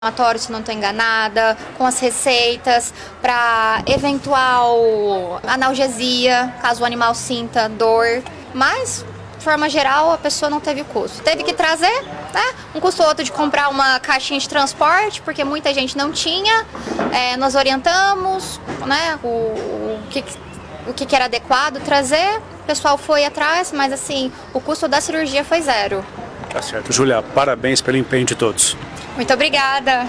Se não estou enganada, com as receitas para eventual analgesia, caso o animal sinta dor, mas de forma geral a pessoa não teve custo. Teve que trazer, né, um custo ou outro de comprar uma caixinha de transporte, porque muita gente não tinha, nós orientamos, né, o que era adequado trazer, o pessoal foi atrás, mas assim, o custo da cirurgia foi zero. Tá certo, Júlia, parabéns pelo empenho de todos. Muito obrigada.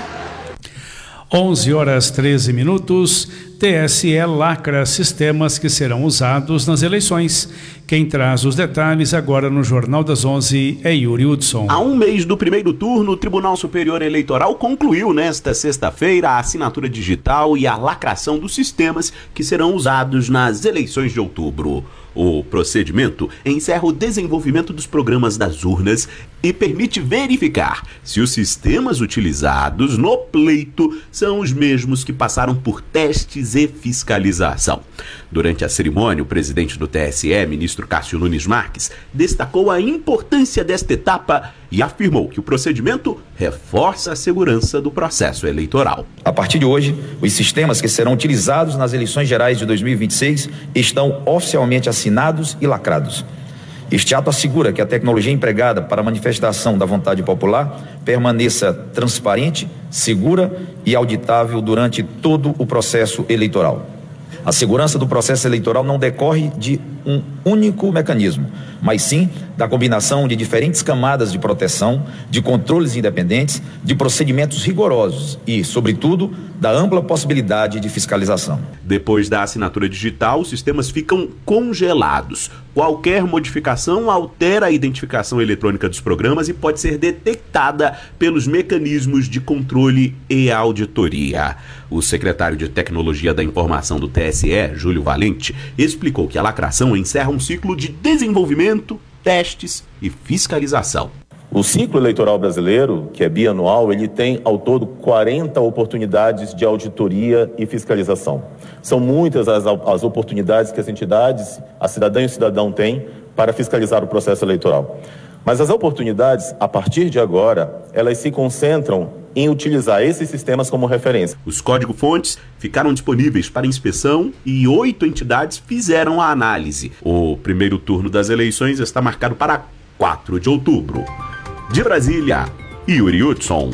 11h13. TSE lacra sistemas que serão usados nas eleições. Quem traz os detalhes agora no Jornal das 11 é Yuri Hudson. Há um mês do primeiro turno, o Tribunal Superior Eleitoral concluiu nesta sexta-feira a assinatura digital e a lacração dos sistemas que serão usados nas eleições de outubro. O procedimento encerra o desenvolvimento dos programas das urnas e permite verificar se os sistemas utilizados no pleito são os mesmos que passaram por testes e fiscalização. Durante a cerimônia, o presidente do TSE, ministro Cássio Nunes Marques, destacou a importância desta etapa e afirmou que o procedimento reforça a segurança do processo eleitoral. A partir de hoje, os sistemas que serão utilizados nas eleições gerais de 2026 estão oficialmente assinados e lacrados. Este ato assegura que a tecnologia empregada para a manifestação da vontade popular permaneça transparente, segura e auditável durante todo o processo eleitoral. A segurança do processo eleitoral não decorre de um único mecanismo, mas sim da combinação de diferentes camadas de proteção, de controles independentes, de procedimentos rigorosos e, sobretudo, da ampla possibilidade de fiscalização. Depois da assinatura digital, os sistemas ficam congelados. Qualquer modificação altera a identificação eletrônica dos programas e pode ser detectada pelos mecanismos de controle e auditoria. O secretário de Tecnologia da Informação do TSE, Júlio Valente, explicou que a lacração encerra um ciclo de desenvolvimento, testes e fiscalização. O ciclo eleitoral brasileiro, que é bianual, ele tem ao todo 40 oportunidades de auditoria e fiscalização. São muitas as oportunidades que as entidades, a cidadã e o cidadão têm para fiscalizar o processo eleitoral. Mas as oportunidades, a partir de agora, elas se concentram em utilizar esses sistemas como referência. Os código-fontes ficaram disponíveis para inspeção e 8 entidades fizeram a análise. O primeiro turno das eleições está marcado para 4 de outubro. De Brasília, Yuri Hudson.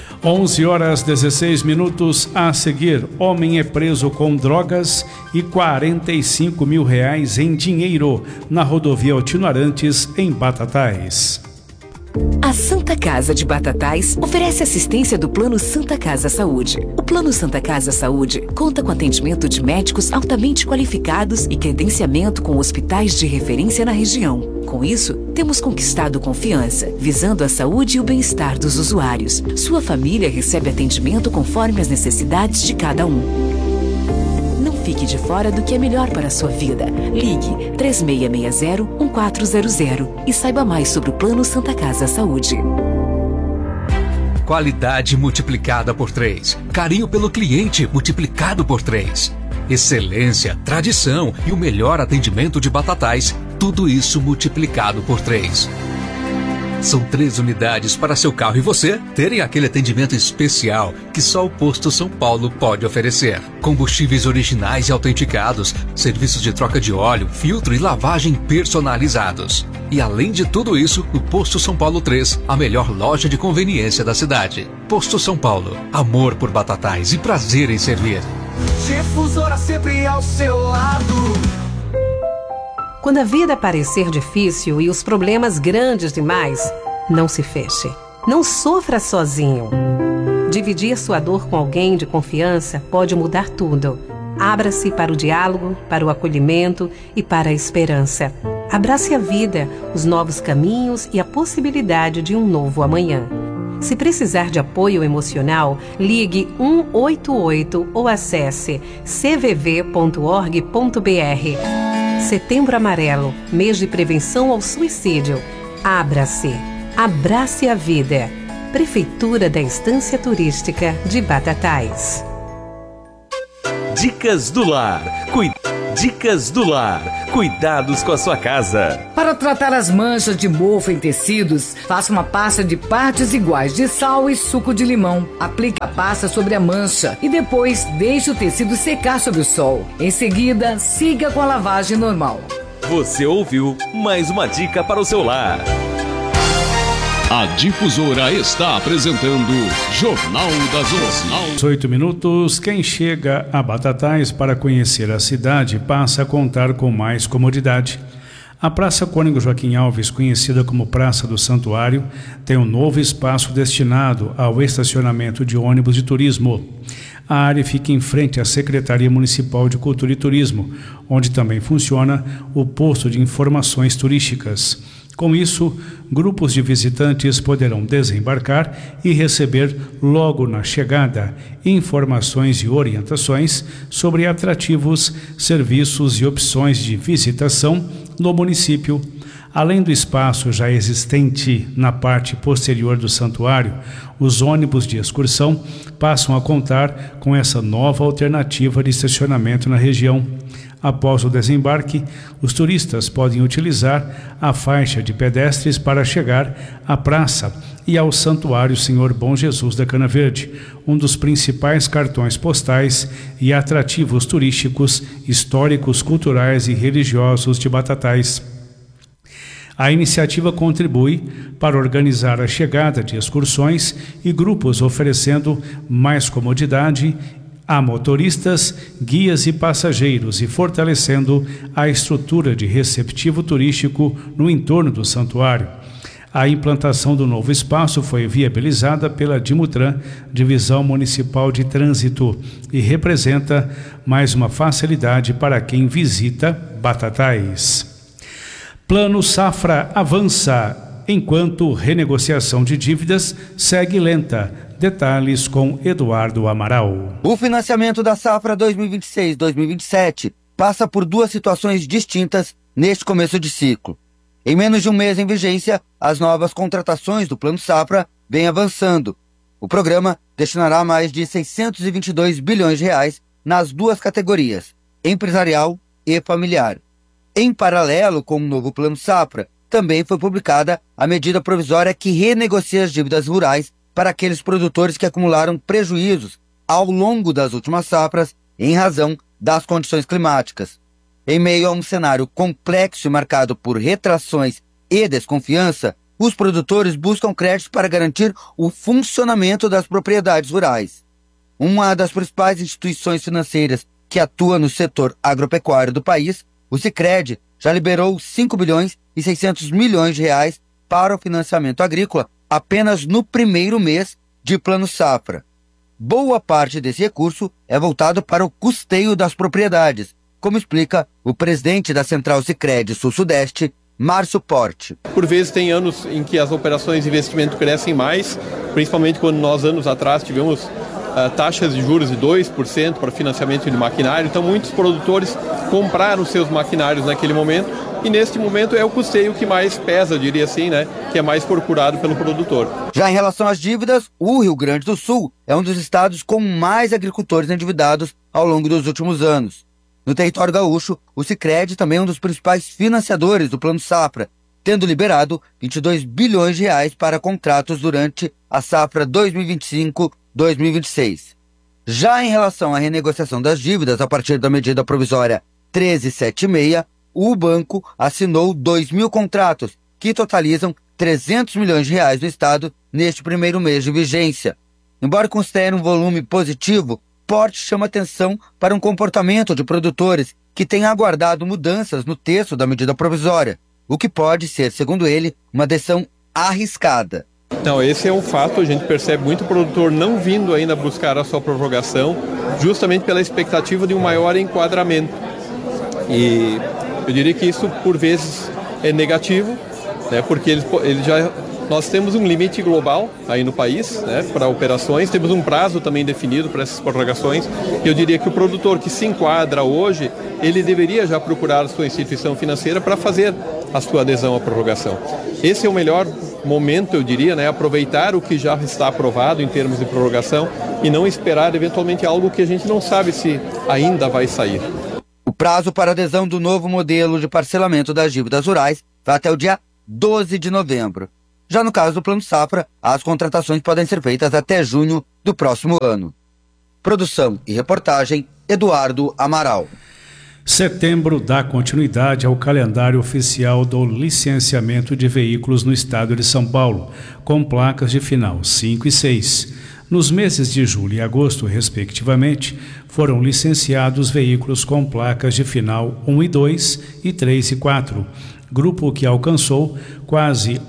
11h16. A seguir, homem é preso com drogas e R$45 mil em dinheiro na rodovia Altino Arantes, em Batatais. A Santa Casa de Batatais oferece assistência do Plano Santa Casa Saúde. O Plano Santa Casa Saúde conta com atendimento de médicos altamente qualificados e credenciamento com hospitais de referência na região. Com isso, temos conquistado confiança, visando a saúde e o bem-estar dos usuários. Sua família recebe atendimento conforme as necessidades de cada um. Não fique de fora do que é melhor para a sua vida. Ligue 3660-1400 e saiba mais sobre o Plano Santa Casa Saúde. Qualidade multiplicada por 3. Carinho pelo cliente multiplicado por 3. Excelência, tradição e o melhor atendimento de Batatais. Tudo isso multiplicado por 3. São 3 unidades para seu carro e você terem aquele atendimento especial que só o Posto São Paulo pode oferecer. Combustíveis originais e autenticados, serviços de troca de óleo, filtro e lavagem personalizados. E além de tudo isso, o Posto São Paulo 3, a melhor loja de conveniência da cidade. Posto São Paulo, amor por Batatais e prazer em servir. Difusora sempre ao seu lado. Quando a vida parecer difícil e os problemas grandes demais, não se feche. Não sofra sozinho. Dividir sua dor com alguém de confiança pode mudar tudo. Abra-se para o diálogo, para o acolhimento e para a esperança. Abrace a vida, os novos caminhos e a possibilidade de um novo amanhã. Se precisar de apoio emocional, ligue 188 ou acesse cvv.org.br. Setembro Amarelo, mês de prevenção ao suicídio. Abra-se. Abrace a vida. Prefeitura da Estância Turística de Batatais. Dicas do Lar. Dicas do Lar. Cuidados com a sua casa. Para tratar as manchas de mofo em tecidos, faça uma pasta de partes iguais de sal e suco de limão. Aplique a pasta sobre a mancha e depois deixe o tecido secar sob o sol. Em seguida, siga com a lavagem normal. Você ouviu mais uma dica para o seu lar. A Difusora está apresentando Jornal das 11. 8 minutos. Quem chega a Batatais para conhecer a cidade passa a contar com mais comodidade. A Praça Cônego Joaquim Alves, conhecida como Praça do Santuário, tem um novo espaço destinado ao estacionamento de ônibus de turismo. A área fica em frente à Secretaria Municipal de Cultura e Turismo, onde também funciona o posto de informações turísticas. Com isso, grupos de visitantes poderão desembarcar e receber logo na chegada informações e orientações sobre atrativos, serviços e opções de visitação no município. Além do espaço já existente na parte posterior do santuário, os ônibus de excursão passam a contar com essa nova alternativa de estacionamento na região. Após o desembarque, os turistas podem utilizar a faixa de pedestres para chegar à praça e ao Santuário Senhor Bom Jesus da Cana Verde, um dos principais cartões postais e atrativos turísticos, históricos, culturais e religiosos de Batatais. A iniciativa contribui para organizar a chegada de excursões e grupos, oferecendo mais comodidade a motoristas, guias e passageiros e fortalecendo a estrutura de receptivo turístico no entorno do santuário. A implantação do novo espaço foi viabilizada pela Dimutran, Divisão Municipal de Trânsito, e representa mais uma facilidade para quem visita Batatais. Plano Safra avança, enquanto renegociação de dívidas segue lenta. Detalhes com Eduardo Amaral. O financiamento da safra 2026-2027 passa por duas situações distintas neste começo de ciclo. Em menos de um mês em vigência, as novas contratações do Plano Safra vêm avançando. O programa destinará mais de 622 bilhões de reais nas duas categorias, empresarial e familiar. Em paralelo com o novo Plano Safra, também foi publicada a medida provisória que renegocia as dívidas rurais para aqueles produtores que acumularam prejuízos ao longo das últimas safras em razão das condições climáticas. Em meio a um cenário complexo e marcado por retrações e desconfiança, os produtores buscam créditos para garantir o funcionamento das propriedades rurais. Uma das principais instituições financeiras que atua no setor agropecuário do país, o Sicredi, já liberou 5 bilhões e 600 milhões de reais para o financiamento agrícola apenas no primeiro mês de Plano Safra. Boa parte desse recurso é voltado para o custeio das propriedades, como explica o presidente da Central Sicredi Sul-Sudeste, Márcio Porte. Por vezes tem anos em que as operações de investimento crescem mais, principalmente quando nós anos atrás tivemos taxas de juros de 2% para financiamento de maquinário. Então muitos produtores compraram seus maquinários naquele momento e neste momento é o custeio que mais pesa, eu diria assim, né? Que é mais procurado pelo produtor. Já em relação às dívidas, o Rio Grande do Sul é um dos estados com mais agricultores endividados ao longo dos últimos anos. No território gaúcho, o Sicredi também é um dos principais financiadores do Plano Safra, tendo liberado 22 bilhões de reais para contratos durante a safra 2025-2026. Já em relação à renegociação das dívidas a partir da medida provisória 1376, o banco assinou 2.000 contratos, que totalizam 300 milhões de reais no estado neste primeiro mês de vigência. Embora considere um volume positivo, Porte chama atenção para um comportamento de produtores que têm aguardado mudanças no texto da medida provisória, o que pode ser, segundo ele, uma decisão arriscada. Então, esse é um fato, a gente percebe muito produtor não vindo ainda buscar a sua prorrogação, justamente pela expectativa de um maior enquadramento. E eu diria que isso, por vezes, é negativo, né, porque nós temos um limite global aí no país, né, para operações, temos um prazo também definido para essas prorrogações, e eu diria que o produtor que se enquadra hoje, ele deveria já procurar a sua instituição financeira para fazer a sua adesão à prorrogação. Esse é o melhor momento, eu diria, né, aproveitar o que já está aprovado em termos de prorrogação e não esperar eventualmente algo que a gente não sabe se ainda vai sair. O prazo para adesão do novo modelo de parcelamento das dívidas rurais vai até o dia 12 de novembro. Já no caso do Plano Safra, as contratações podem ser feitas até junho do próximo ano. Produção e reportagem, Eduardo Amaral. Setembro dá continuidade ao calendário oficial do licenciamento de veículos no estado de São Paulo, com placas de final 5 e 6. Nos meses de julho e agosto, respectivamente, foram licenciados veículos com placas de final 1 e 2 e 3 e 4, grupo que alcançou quase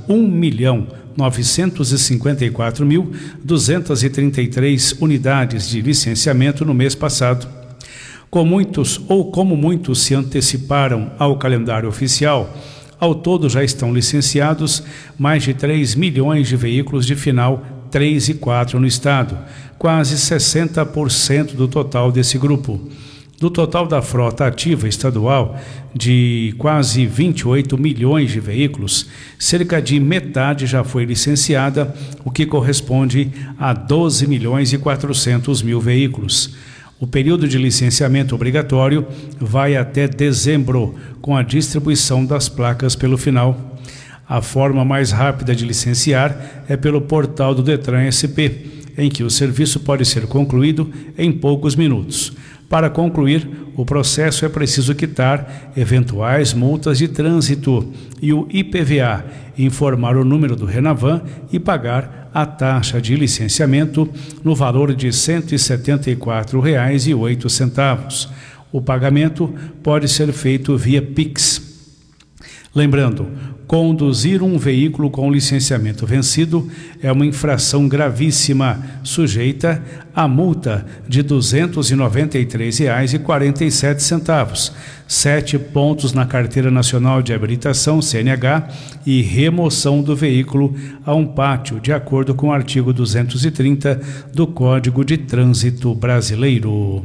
1.954.233 unidades de licenciamento no mês passado. Como muitos se anteciparam ao calendário oficial, ao todo já estão licenciados mais de 3 milhões de veículos de final 3 e 4 no estado, quase 60% do total desse grupo. Do total da frota ativa estadual, de quase 28 milhões de veículos, cerca de metade já foi licenciada, o que corresponde a 12 milhões e 400 mil veículos. O período de licenciamento obrigatório vai até dezembro, com a distribuição das placas pelo final. A forma mais rápida de licenciar é pelo portal do Detran SP, em que o serviço pode ser concluído em poucos minutos. Para concluir o processo é preciso quitar eventuais multas de trânsito e o IPVA, informar o número do Renavan e pagar a taxa de licenciamento no valor de R$ 174,08. O pagamento pode ser feito via Pix. Lembrando, conduzir um veículo com licenciamento vencido é uma infração gravíssima, sujeita a multa de R$ 293,47, 7 pontos na Carteira Nacional de Habilitação, CNH, e remoção do veículo a um pátio, de acordo com o artigo 230 do Código de Trânsito Brasileiro.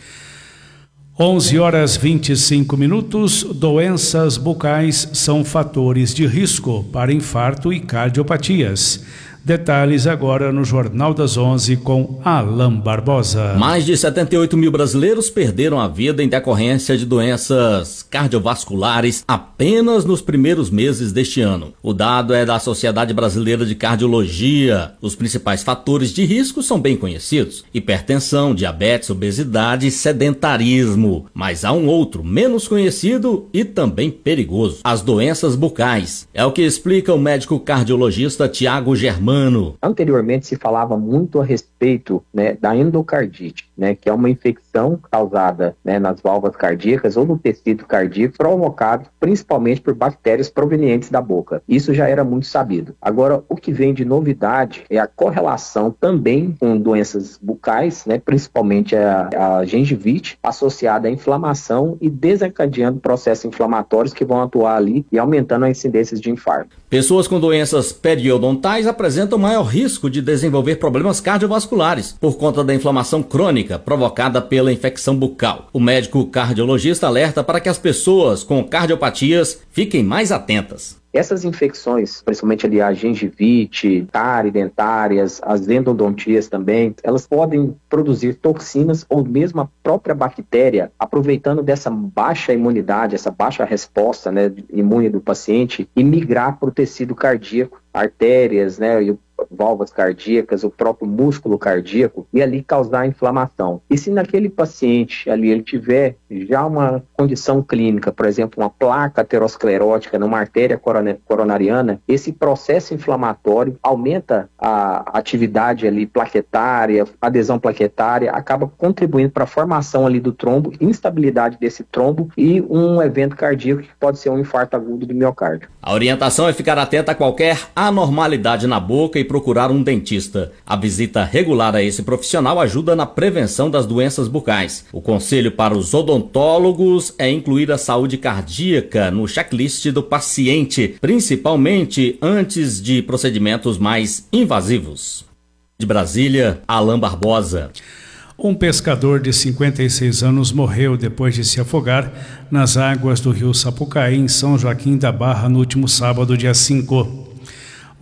11h25. Doenças bucais são fatores de risco para infarto e cardiopatias. Detalhes agora no Jornal das 11 com Alain Barbosa. Mais de 78 mil brasileiros perderam a vida em decorrência de doenças cardiovasculares apenas nos primeiros meses deste ano. O dado é da Sociedade Brasileira de Cardiologia. Os principais fatores de risco são bem conhecidos: hipertensão, diabetes, obesidade e sedentarismo. Mas há um outro, menos conhecido e também perigoso: as doenças bucais. É o que explica o médico cardiologista Tiago Germano. Anteriormente se falava muito a respeito, da endocardite, que é uma infecção causada, nas válvulas cardíacas ou no tecido cardíaco, provocado principalmente por bactérias provenientes da boca. Isso já era muito sabido. Agora, o que vem de novidade é a correlação também com doenças bucais, principalmente a gengivite, associada à inflamação e desencadeando processos inflamatórios que vão atuar ali e aumentando a incidência de infarto. Pessoas com doenças periodontais apresentam maior risco de desenvolver problemas cardiovasculares por conta da inflamação crônica provocada pela infecção bucal. O médico cardiologista alerta para que as pessoas com cardiopatias fiquem mais atentas. Essas infecções, principalmente ali a gengivite, cárie dentárias, as endodontias também, elas podem produzir toxinas ou mesmo a própria bactéria, aproveitando dessa baixa imunidade, essa baixa resposta imune do paciente, e migrar para o tecido cardíaco, artérias, e válvulas cardíacas, o próprio músculo cardíaco, e ali causar inflamação. E se naquele paciente ali ele tiver já uma condição clínica, por exemplo, uma placa aterosclerótica numa artéria coronariana, esse processo inflamatório aumenta a atividade ali plaquetária, adesão plaquetária, acaba contribuindo para a formação ali do trombo, instabilidade desse trombo e um evento cardíaco que pode ser um infarto agudo do miocárdio. A orientação é ficar atenta a qualquer anormalidade na boca e procurar um dentista. A visita regular a esse profissional ajuda na prevenção das doenças bucais. O conselho para os odontólogos é incluir a saúde cardíaca no checklist do paciente, principalmente antes de procedimentos mais invasivos. De Brasília, Alain Barbosa. Um pescador de 56 anos morreu depois de se afogar nas águas do rio Sapucaí, em São Joaquim da Barra, no último sábado, dia 5.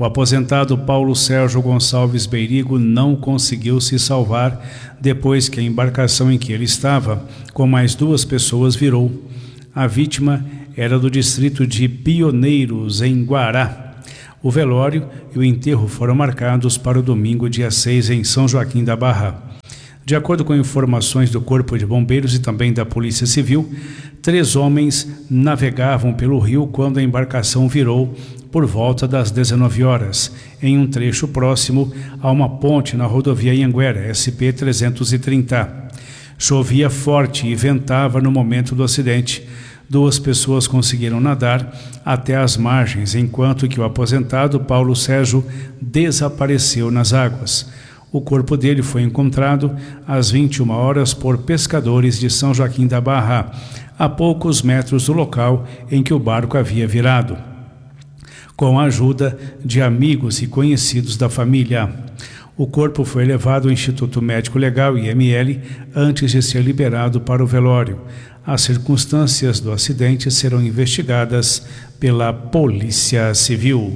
O aposentado Paulo Sérgio Gonçalves Beirigo não conseguiu se salvar depois que a embarcação em que ele estava, com mais 2 pessoas, virou. A vítima era do distrito de Pioneiros, em Guará. O velório e o enterro foram marcados para o domingo, dia 6, em São Joaquim da Barra. De acordo com informações do Corpo de Bombeiros e também da Polícia Civil, 3 homens navegavam pelo rio quando a embarcação virou por volta das 19 horas, em um trecho próximo a uma ponte na rodovia Anhanguera, SP-330. Chovia forte e ventava no momento do acidente. 2 pessoas conseguiram nadar até as margens, enquanto que o aposentado Paulo Sérgio desapareceu nas águas. O corpo dele foi encontrado às 21 horas por pescadores de São Joaquim da Barra, a poucos metros do local em que o barco havia virado, com a ajuda de amigos e conhecidos da família. O corpo foi levado ao Instituto Médico Legal, IML, antes de ser liberado para o velório. As circunstâncias do acidente serão investigadas pela Polícia Civil.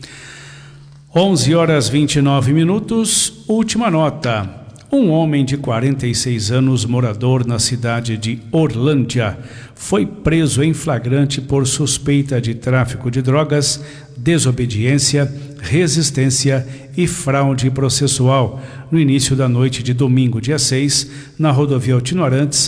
11h29, última nota. Um homem de 46 anos, morador na cidade de Orlândia, foi preso em flagrante por suspeita de tráfico de drogas, desobediência, resistência e fraude processual no início da noite de domingo, dia 6, na rodovia Altino-Arantes,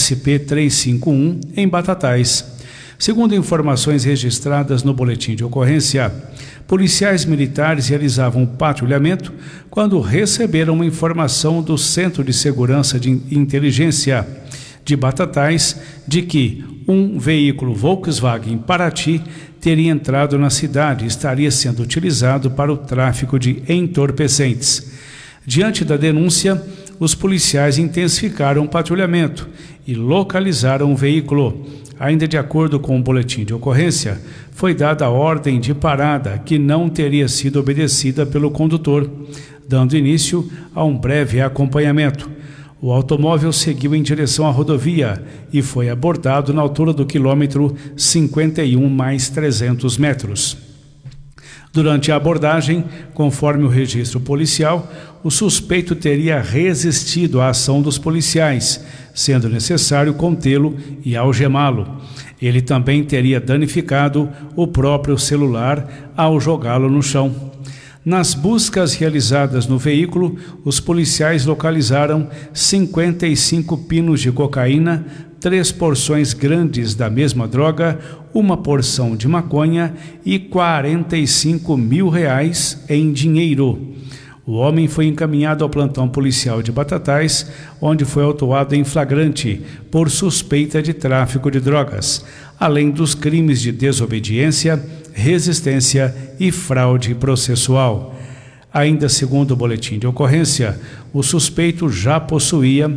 SP-351, em Batatais. Segundo informações registradas no boletim de ocorrência, policiais militares realizavam patrulhamento quando receberam uma informação do Centro de Segurança de Inteligência de Batatais de que um veículo Volkswagen Paraty teria entrado na cidade e estaria sendo utilizado para o tráfico de entorpecentes. Diante da denúncia, os policiais intensificaram o patrulhamento e localizaram o veículo. Ainda de acordo com o boletim de ocorrência, foi dada a ordem de parada que não teria sido obedecida pelo condutor, dando início a um breve acompanhamento. O automóvel seguiu em direção à rodovia e foi abordado na altura do quilômetro 51 mais 300 metros. Durante a abordagem, conforme o registro policial, o suspeito teria resistido à ação dos policiais, sendo necessário contê-lo e algemá-lo. Ele também teria danificado o próprio celular ao jogá-lo no chão. Nas buscas realizadas no veículo, os policiais localizaram 55 pinos de cocaína, 3 porções grandes da mesma droga, 1 porção de maconha e R$45 mil em dinheiro. O homem foi encaminhado ao plantão policial de Batatais, onde foi autuado em flagrante por suspeita de tráfico de drogas, além dos crimes de desobediência, resistência e fraude processual. Ainda segundo o boletim de ocorrência, o suspeito já possuía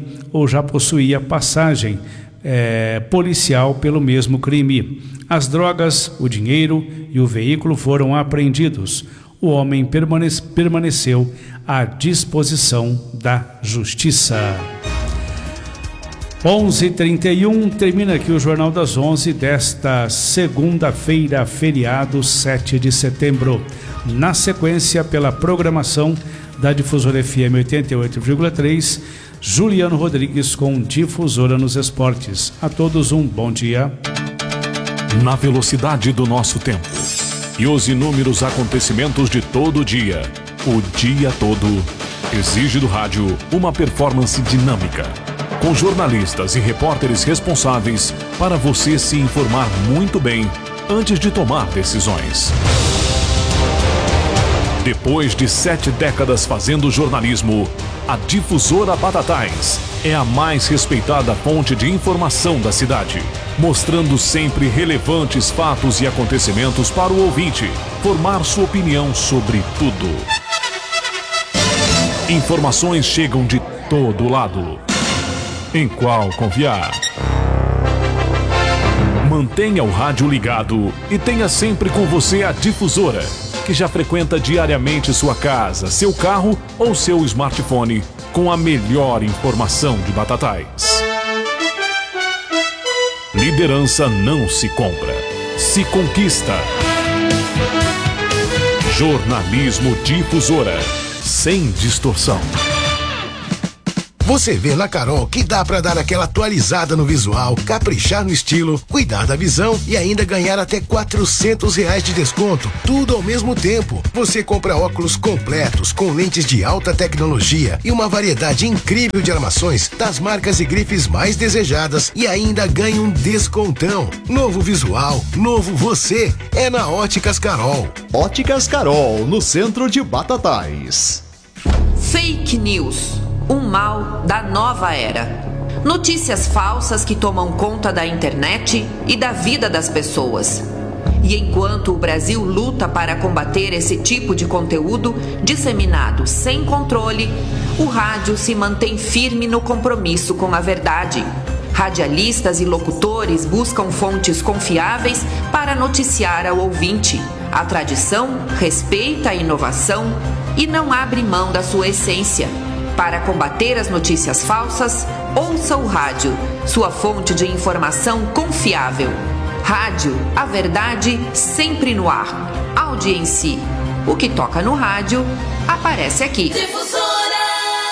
passagem policial pelo mesmo crime. As drogas, o dinheiro e o veículo foram apreendidos. O homem permaneceu à disposição da Justiça. 11h31, termina aqui o Jornal das 11 desta segunda-feira, feriado 7 de setembro. Na sequência, pela programação da Difusora FM 88,3, Juliano Rodrigues com Difusora nos Esportes. A todos um bom dia. Na velocidade do nosso tempo e os inúmeros acontecimentos de todo dia, o dia todo, exige do rádio uma performance dinâmica, com jornalistas e repórteres responsáveis para você se informar muito bem antes de tomar decisões. Depois de 7 décadas fazendo jornalismo, a Difusora Batatais é a mais respeitada fonte de informação da cidade, mostrando sempre relevantes fatos e acontecimentos para o ouvinte formar sua opinião sobre tudo. Informações chegam de todo lado. Em qual confiar? Mantenha o rádio ligado e tenha sempre com você a Difusora, que já frequenta diariamente sua casa, seu carro ou seu smartphone com a melhor informação de Batatais. Liderança não se compra, se conquista. Jornalismo Difusora, sem distorção. Você vê na Carol que dá pra dar aquela atualizada no visual, caprichar no estilo, cuidar da visão e ainda ganhar até R$400 de desconto, tudo ao mesmo tempo. Você compra óculos completos com lentes de alta tecnologia e uma variedade incrível de armações das marcas e grifes mais desejadas e ainda ganha um descontão. Novo visual, novo você, é na Óticas Carol. Óticas Carol, no centro de Batatais. Fake News. Um mal da nova era. Notícias falsas que tomam conta da internet e da vida das pessoas. E enquanto o Brasil luta para combater esse tipo de conteúdo disseminado sem controle, o rádio se mantém firme no compromisso com a verdade. Radialistas e locutores buscam fontes confiáveis para noticiar ao ouvinte. A tradição respeita a inovação e não abre mão da sua essência. Para combater as notícias falsas, ouça o rádio, sua fonte de informação confiável. Rádio, a verdade sempre no ar. Audiência. O que toca no rádio, aparece aqui. Difusora!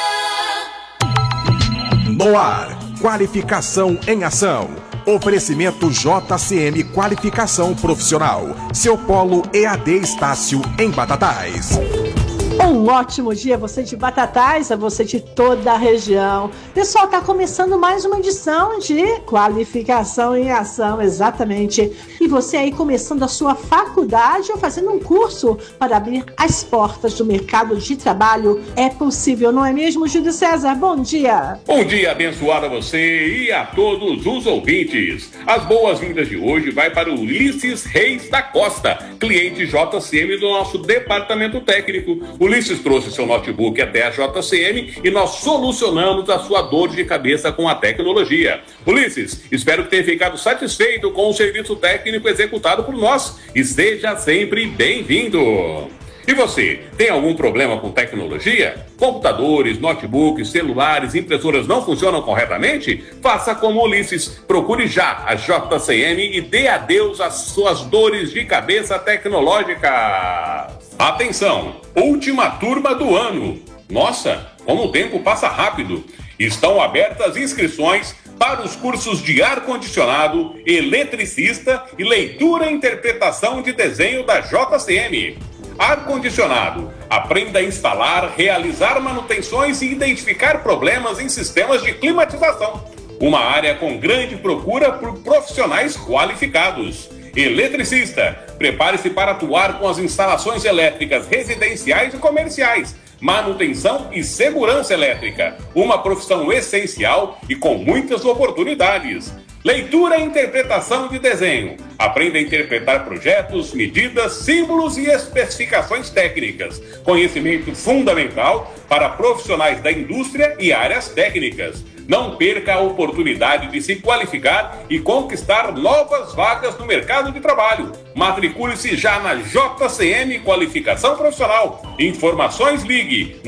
No ar, qualificação em ação. Oferecimento JCM Qualificação Profissional. Seu polo EAD Estácio em Batatais. Um ótimo dia a você de Batatais, a você de toda a região. Pessoal, está começando mais uma edição de Qualificação em Ação, exatamente. E você aí começando a sua faculdade ou fazendo um curso para abrir as portas do mercado de trabalho. É possível, não é mesmo, Júlio César? Bom dia! Bom dia abençoado a você e a todos os ouvintes. As boas-vindas de hoje vai para o Ulisses Reis da Costa, cliente JCM do nosso departamento técnico. Ulisses trouxe seu notebook até a JCM e nós solucionamos a sua dor de cabeça com a tecnologia. Ulisses, espero que tenha ficado satisfeito com o serviço técnico executado por nós e seja sempre bem-vindo. E você, tem algum problema com tecnologia? Computadores, notebooks, celulares, impressoras não funcionam corretamente? Faça como Ulisses, procure já a JCM e dê adeus às suas dores de cabeça tecnológicas. Atenção, última turma do ano. Nossa, como o tempo passa rápido. Estão abertas inscrições para os cursos de ar-condicionado, eletricista e leitura e interpretação de desenho da JCM. Ar-condicionado. Aprenda a instalar, realizar manutenções e identificar problemas em sistemas de climatização. Uma área com grande procura por profissionais qualificados. Eletricista. Prepare-se para atuar com as instalações elétricas residenciais e comerciais. Manutenção e segurança elétrica. Uma profissão essencial e com muitas oportunidades. Leitura e interpretação de desenho. Aprenda a interpretar projetos, medidas, símbolos e especificações técnicas. Conhecimento fundamental para profissionais da indústria e áreas técnicas. Não perca a oportunidade de se qualificar e conquistar novas vagas no mercado de trabalho. Matricule-se já na JCM Qualificação Profissional. Informações ligue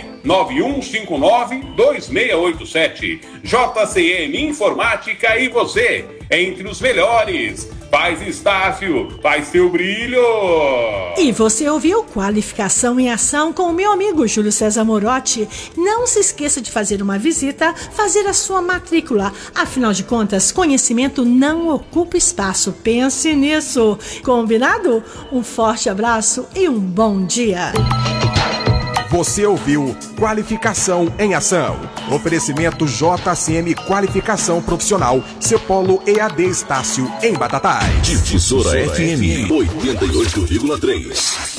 991592687. JCM Informática e você, entre os melhores. Faz Estácio, faz seu brilho. E você ouviu Qualificação em Ação com o meu amigo Júlio César Morotti. Não se esqueça de fazer uma visita, fazer a sua matrícula. Afinal de contas, conhecimento não ocupa espaço. Pense nisso. Combinado? Um forte abraço e um bom dia. Você ouviu Qualificação em Ação. Oferecimento JCM Qualificação Profissional. Seu polo EAD Estácio em Batatais. Difusora FM 88,3.